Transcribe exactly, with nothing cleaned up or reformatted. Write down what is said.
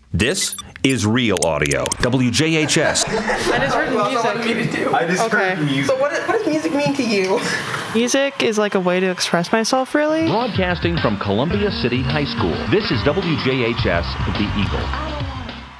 This is Real Audio, W J H S. I just heard music. I just Okay. heard music. So what, what does music mean to you? Music is like a way to express myself, really. Broadcasting from Columbia City High School, this is W J H S, The Eagle.